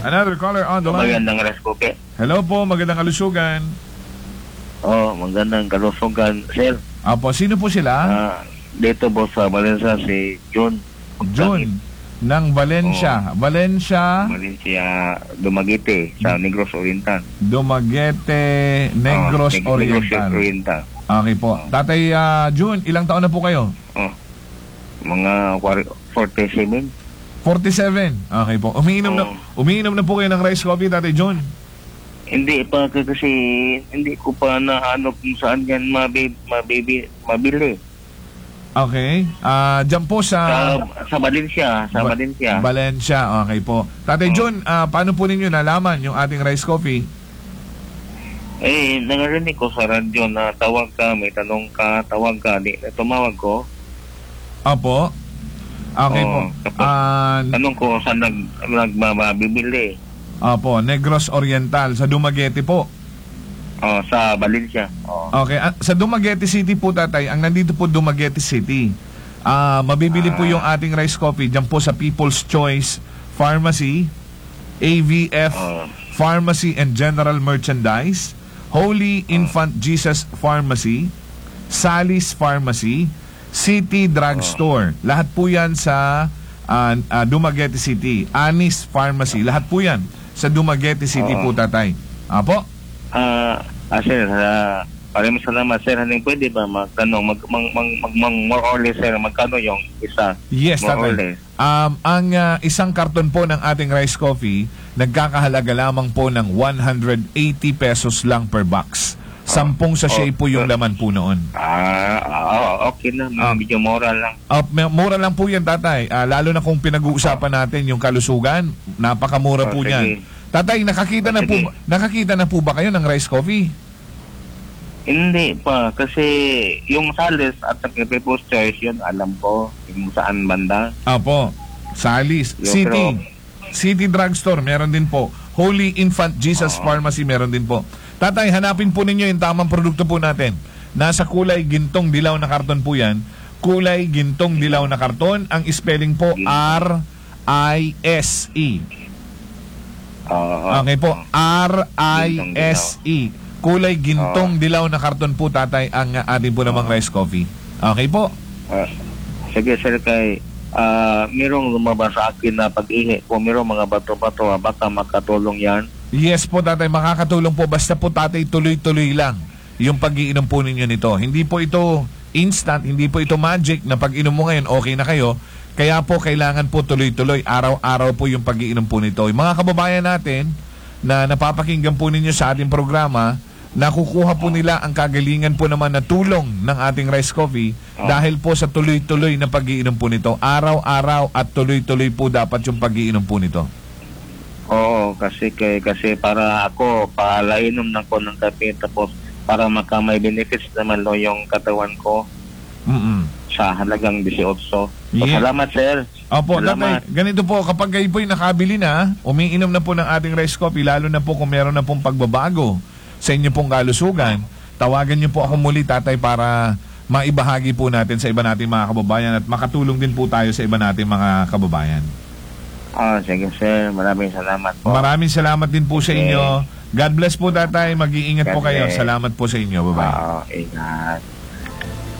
Another caller on the line. Magandang rice cookie. Hello po, magandang kalusugan. Oh, magandang kalusugan, sir. Apo, sino po sila? Dito po sa Valencia si John. John ng Valencia. Valencia, Dumaguete sa Negros Oriental. Dumaguete, Negros Oriental. Okay po. Tatay June, ilang taon na po kayo? Mga 47. 47. Okay po. Umiinom na po kayo ng rice coffee, Tatay John? Hindi pa kasi hindi ko pa nahanap kung saan yan mabili. Okay. Diyan po sa Valencia. Valencia. Okay po. Tatay John, paano po ninyo nalaman yung ating rice coffee? Nangarinig ko sa radyo na tawag ka, may tanong ka, tawag ka, tumawag ko. Opo. Okay po. Tanong ko saan nagbabibili. Opo, Negros Oriental sa Dumaguete po. Sa Valencia. Okay, sa Dumaguete City po, tatay, ang nandito po Dumaguete City. Mabibili po yung ating rice coffee diyan po sa People's Choice Pharmacy, AVF Pharmacy and General Merchandise, Holy Infant Jesus Pharmacy, Sally's Pharmacy, City Drugstore. Lahat po yan sa Dumaguete City. Anis Pharmacy. Lahat po yan sa Dumaguete City po, tatay. Apo? Sir, maraming salamat, sir. Pwede ba magtanong, more or less, sir, magkano yung isa? Yes, tatay. Ang isang karton po ng ating rice coffee, nagkakahalaga lamang po ng 180 pesos lang per box. 10 sachet po yung laman po noon. Okay na. Medyo mura lang. Mura lang po yan, tatay. Lalo na kung pinag-uusapan natin yung kalusugan, napakamura po niyan. Tatay, nakakita na po ba kayo ng rice coffee? Hindi pa. Kasi yung Sally's at sa People's Choice, yun alam ko yung saan banda. Apo. Sally's. City Drugstore, meron din po. Holy Infant Jesus Pharmacy, meron din po. Tatay, hanapin po ninyo yung tamang produkto po natin. Nasa kulay gintong dilaw na karton po yan. Kulay gintong dilaw na karton. Ang spelling po R-I-S-E. Okay po, R-I-S-E. Kulay gintong dilaw na karton po, tatay, ang ating po namang rice coffee. Okay po? Sige, sir, merong lumabas sa akin na pag-ihi. Kung merong mga bato-bato, baka makatulong yan. Yes po, tatay, makakatulong po. Basta po, tatay, tuloy-tuloy lang yung pag-iinom po ninyo nito. Hindi po ito instant, hindi po ito magic na pag-inom mo ngayon, okay na kayo. Kaya po, kailangan po tuloy-tuloy. Araw-araw po yung pag-iinom po nito. Yung mga kababayan natin na napapakinggan po ninyo sa ating programa, nakukuha po nila ang kagalingan po naman na tulong ng ating rice coffee dahil po sa tuloy-tuloy na pag-iinom po nito. Araw-araw at tuloy-tuloy po dapat yung pag-iinom po nito. Oo, kasi para ako, palainom na ko ng kape, tapos para may benefits naman lo yung katawan ko sa halagang 18. So, salamat, sir. Opo, tatay, ganito po, kapag kayo po'y nakabili na, umiinom na po ng ating rice coffee, lalo na po kung meron na pong pagbabago sa inyo pong kalusugan, tawagan niyo po ako muli, tatay, para maibahagi po natin sa iba nating mga kababayan at makatulong din po tayo sa iba nating mga kababayan. Sige, sir. Maraming salamat po. Maraming salamat din po sa inyo. God bless po, tatay. Mag-iingat po kayo. Salamat po sa inyo. Bye-bye. Ingat.